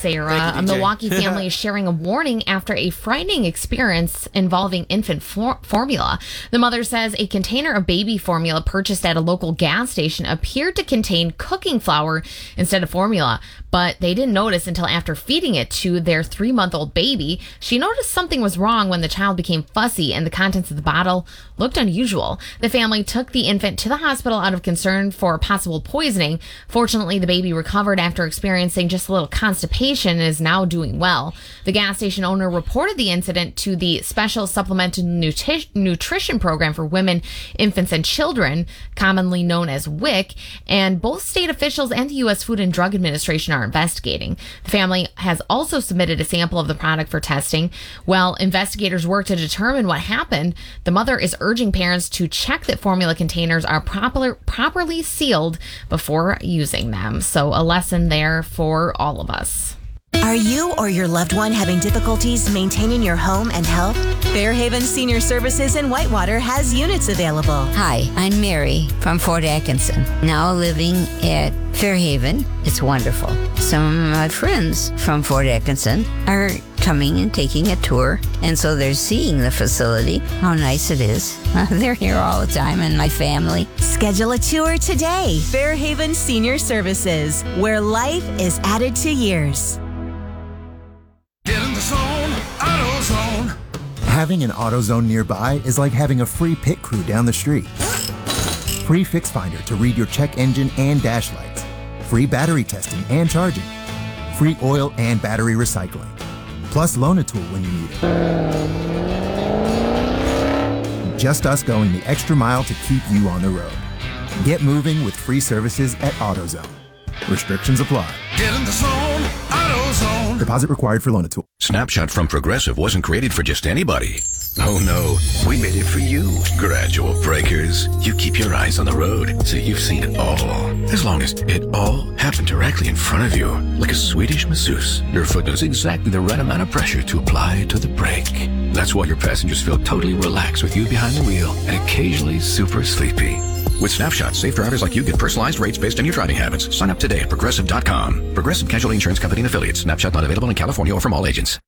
Sarah. Thank you, A DJ. Milwaukee family is sharing a warning after a frightening experience involving infant formula. The mother says a container of baby formula purchased at a local gas station appeared to contain cooking flour instead of formula, but they didn't notice until after feeding it to their 3-month-old baby. She noticed something was wrong when the child became fussy and the contents of the bottle looked unusual. The family took the infant to the hospital out of concern for possible poisoning. Fortunately, the baby recovered after experiencing just a little constipation and is now doing well. The gas station owner reported the incident to the Special Supplemental Nutrition Program for Women, Infants, and Children, commonly known as WIC, and both state officials and the U.S. Food and Drug Administration are investigating. The family has also submitted a sample of the product for testing. While investigators work to determine what happened, the mother is urging parents to check that formula containers are properly sealed before using them. So a lesson there for all of us. Are you or your loved one having difficulties maintaining your home and health? Fairhaven Senior Services in Whitewater has units available. Hi, I'm Mary from Fort Atkinson, now living at Fairhaven. It's wonderful. Some of my friends from Fort Atkinson are coming and taking a tour, and so they're seeing the facility, how nice it is. They're here all the time, and my family. Schedule a tour today. Fairhaven Senior Services, where life is added to years. Get in the zone, AutoZone. Having an AutoZone nearby is like having a free pit crew down the street. Free Fix Finder to read your check engine and dash lights. Free battery testing and charging. Free oil and battery recycling. Plus loan a tool when you need it. Just us going the extra mile to keep you on the road. Get moving with free services at AutoZone. Restrictions apply. Get in the zone, AutoZone. Deposit required for loan a tool. Snapshot from Progressive wasn't created for just anybody. Oh no, we made it for you. Gradual breakers. You keep your eyes on the road, so you've seen it all. As long as it all happened directly in front of you, like a Swedish masseuse, your foot knows exactly the right amount of pressure to apply to the brake. That's why your passengers feel totally relaxed with you behind the wheel and occasionally super sleepy. With Snapshot, safe drivers like you get personalized rates based on your driving habits. Sign up today at Progressive.com. Progressive Casualty Insurance Company and Affiliates. Snapshot not available in California or from all agents.